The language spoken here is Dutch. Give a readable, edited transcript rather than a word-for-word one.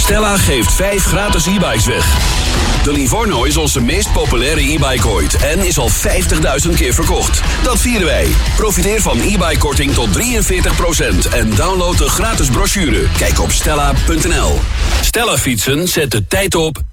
Stella geeft 5 gratis e-bikes weg. De Livorno is onze meest populaire e-bike ooit en is al 50.000 keer verkocht. Dat vieren wij. Profiteer van e-bike-korting tot 43% en download de gratis brochure. Kijk op stella.nl. Stella fietsen zet de tijd op